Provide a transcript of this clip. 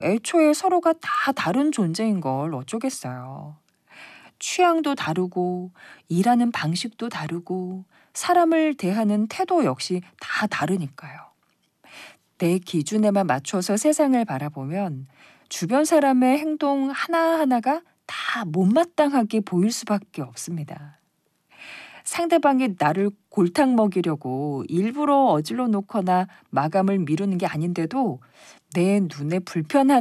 애초에 서로가 다 다른 존재인 걸 어쩌겠어요. 취향도 다르고, 일하는 방식도 다르고, 사람을 대하는 태도 역시 다 다르니까요. 내 기준에만 맞춰서 세상을 바라보면 주변 사람의 행동 하나하나가 다 못마땅하게 보일 수밖에 없습니다. 상대방이 나를 골탕 먹이려고 일부러 어질러 놓거나 마감을 미루는 게 아닌데도 내 눈에 불편한